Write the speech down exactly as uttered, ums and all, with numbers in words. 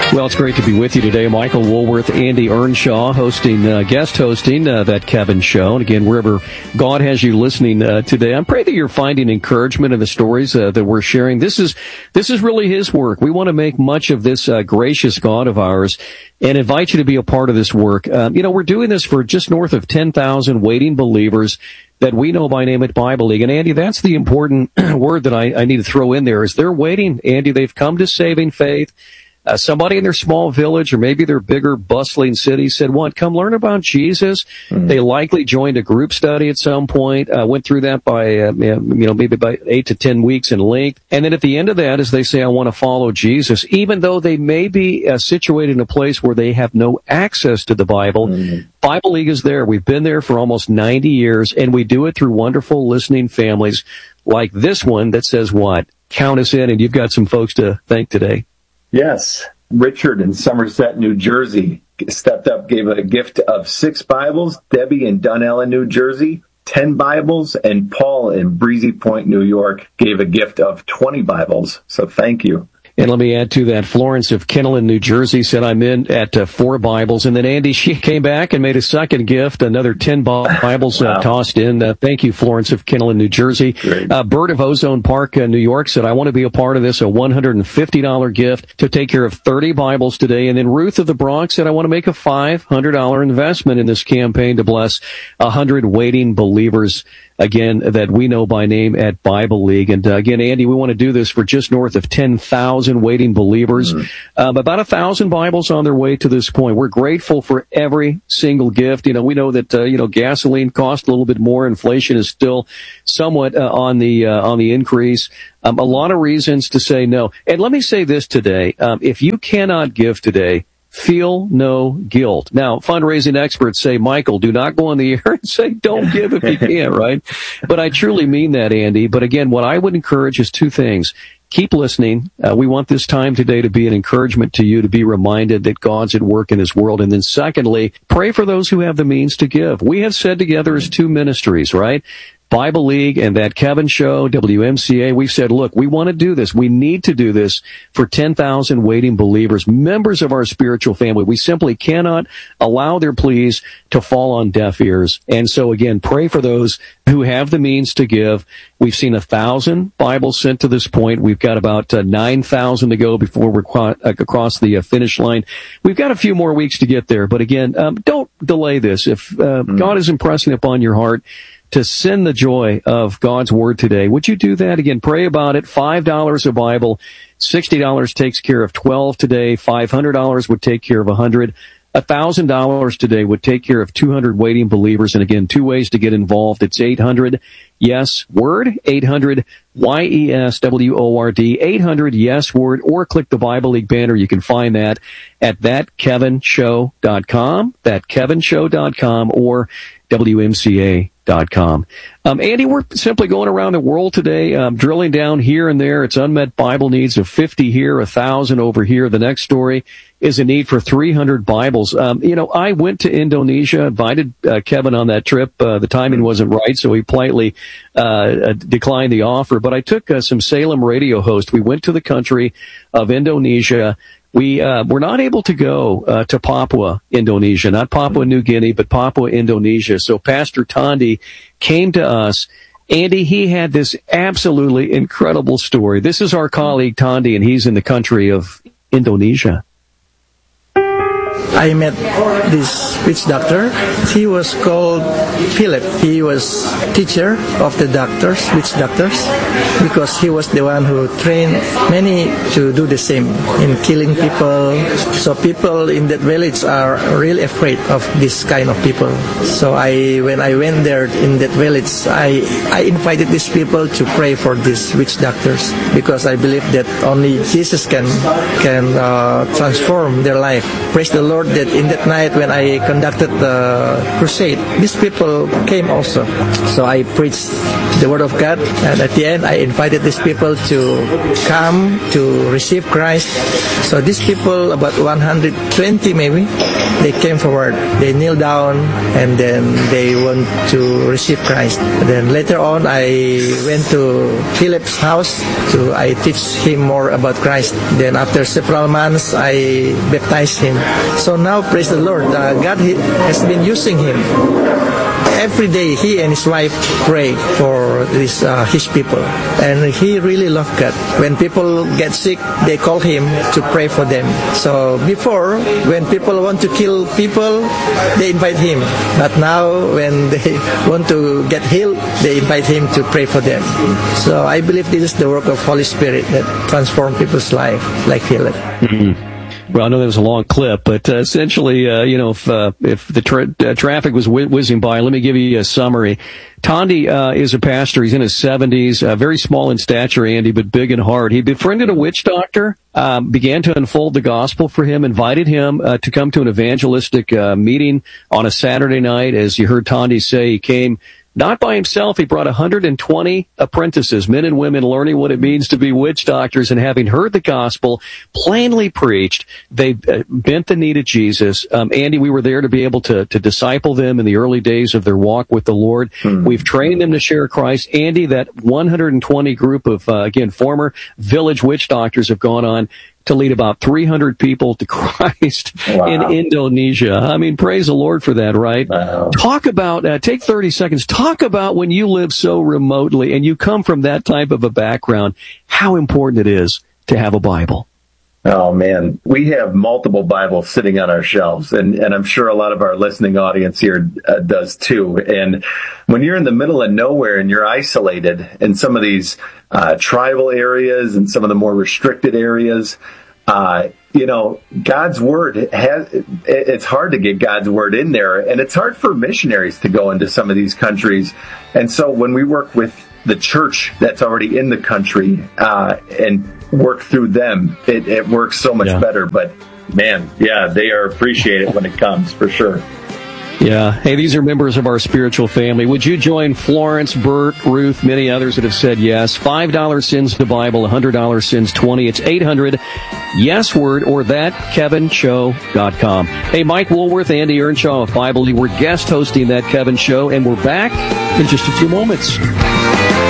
Well, it's great to be with you today. Michael Woolworth, Andy Earnshaw, hosting, uh, guest hosting uh, That Kevin Show. And again, wherever God has you listening uh, today, I pray that you're finding encouragement in the stories uh, that we're sharing. This is this is really His work. We want to make much of this uh, gracious God of ours and invite you to be a part of this work. Um, you know, we're doing this for just north of ten thousand waiting believers that we know by name at Bible League. And Andy, that's the important word that I, I need to throw in there is they're waiting. Andy, they've come to saving faith. Uh, somebody in their small village or maybe their bigger bustling city said, what, come learn about Jesus? Mm-hmm. They likely joined a group study at some point, uh, went through that by, uh, you know, maybe about eight to ten weeks in length. And then at the end of that, as they say, I want to follow Jesus, even though they may be uh, situated in a place where they have no access to the Bible, mm-hmm. Bible League is there. We've been there for almost ninety years, and we do it through wonderful listening families like this one that says what? Count us in, and you've got some folks to thank today. Yes. Richard in Somerset, New Jersey, stepped up, gave a gift of six Bibles. Debbie in Dunellen, New Jersey, ten Bibles. And Paul in Breezy Point, New York, gave a gift of twenty Bibles. So thank you. And let me add to that, Florence of Kinnelon, New Jersey, said I'm in at uh, four Bibles. And then Andy, she came back and made a second gift, another ten Bibles wow. uh, tossed in. Uh, thank you, Florence of Kinnelon, New Jersey. Uh, Bert of Ozone Park, uh, New York, said I want to be a part of this, a one hundred fifty dollars gift to take care of thirty Bibles today. And then Ruth of the Bronx said I want to make a five hundred dollars investment in this campaign to bless one hundred waiting believers, again, that we know by name at Bible League. And uh, again, Andy, we want to do this for just north of ten thousand waiting believers. Mm-hmm. Um, about a thousand Bibles on their way to this point. We're grateful for every single gift. You know, we know that, uh, you know, gasoline costs a little bit more. Inflation is still somewhat uh, on the, uh, on the increase. Um, a lot of reasons to say no. And let me say this today. Um, if you cannot give today, feel no guilt. Now, fundraising experts say, Michael, do not go on the air and say, don't give if you can't, right? But I truly mean that, Andy. But again, what I would encourage is two things. Keep listening. Uh, we want this time today to be an encouragement to you, to be reminded that God's at work in His world. And then secondly, pray for those who have the means to give. We have said together as two ministries, right? Bible League and That Kevin Show, W M C A, we've said, look, we want to do this. We need to do this for ten thousand waiting believers, members of our spiritual family. We simply cannot allow their pleas to fall on deaf ears. And so again, pray for those who have the means to give. We've seen a thousand Bibles sent to this point. We've got about uh, nine thousand to go before we're qu- across the uh, finish line. We've got a few more weeks to get there. But again, um, don't delay this. If uh, mm. God is impressing upon your heart to send the joy of God's Word today, would you do that? Again, pray about it. five dollars a Bible. sixty dollars takes care of twelve today. five hundred dollars would take care of one hundred. one thousand dollars today would take care of two hundred waiting believers. And again, two ways to get involved. It's eight hundred yes word, eight hundred Y E S W O R D, eight hundred yes word, or click the Bible League banner. You can find that at that kevin show dot com, that kevin show dot com, or W M C A dot com. Um, Andy, we're simply going around the world today, um, drilling down here and there. It's unmet Bible needs of fifty here, one thousand over here. The next story is a need for three hundred Bibles. Um, you know, I went to Indonesia, invited uh, Kevin on that trip. Uh, the timing wasn't right, so he politely uh, declined the offer. But I took uh, some Salem radio hosts. We went to the country of Indonesia. We uh, were not able to go uh, to Papua, Indonesia, not Papua New Guinea, but Papua, Indonesia. So Pastor Tondi came to us. Andy, he had this absolutely incredible story. This is our colleague Tondi, and he's in the country of Indonesia. I met this witch doctor. He was called Philip. He was teacher of the doctors, witch doctors, because he was the one who trained many to do the same in killing people. So people in that village are really afraid of this kind of people. So I, when I went there in that village, I, I invited these people to pray for these witch doctors, because I believe that only Jesus can can uh, transform their life. Praise the Lord that in that night when I conducted the crusade, these people came also. So I preached the Word of God. And at the end, I invited these people to come to receive Christ. So these people, about one hundred twenty maybe, they came forward. They kneel down and then they want to receive Christ. And then later on, I went to Philip's house to I teach him more about Christ. Then after several months, I baptized him. So now, praise the Lord, uh, God has been using him. Every day, he and his wife pray for this, uh, his people. And he really loved God. When people get sick, they call him to pray for them. So before, when people want to kill people, they invite him. But now, when they want to get healed, they invite him to pray for them. So I believe this is the work of Holy Spirit that transforms people's life, like Philip. Mm-hmm. Well, I know that was a long clip, but uh, essentially, uh, you know, if uh, if the tra- uh, traffic was wh- whizzing by, let me give you a summary. Tondi uh, is a pastor. He's in his seventies, uh, very small in stature, Andy, but big in heart. He befriended a witch doctor, um, began to unfold the gospel for him, invited him uh, to come to an evangelistic uh, meeting on a Saturday night. As you heard Tondi say, he came not by himself. He brought one hundred twenty apprentices, men and women, learning what it means to be witch doctors, and having heard the gospel plainly preached, they uh, bent the knee to Jesus. Um, Andy, we were there to be able to, to disciple them in the early days of their walk with the Lord. Mm-hmm. We've trained them to share Christ. Andy, that one hundred twenty group of, uh, again, former village witch doctors have gone on to lead about three hundred people to Christ wow. in Indonesia. I mean, praise the Lord for that, right? Wow. Talk about, uh, take thirty seconds, talk about when you live so remotely and you come from that type of a background, how important it is to have a Bible. Oh, man. We have multiple Bibles sitting on our shelves, and, and I'm sure a lot of our listening audience here uh, does too. And when you're in the middle of nowhere and you're isolated in some of these uh, tribal areas and some of the more restricted areas, uh, you know, God's Word, has, it's hard to get God's Word in there, and it's hard for missionaries to go into some of these countries. And so when we work with the church that's already in the country uh, and work through them, it, it works so much yeah. better. But man, yeah, they are appreciated when it comes, for sure. Yeah. Hey, these are members of our spiritual family. Would you join Florence, Bert, Ruth, many others that have said yes? five dollars sends the Bible, one hundred dollars sends twenty. It's eight hundred yes word or that kevin show dot com. Hey, Mike Woolworth, Andy Earnshaw of Bible. We're guest hosting That Kevin Show, and we're back in just a few moments.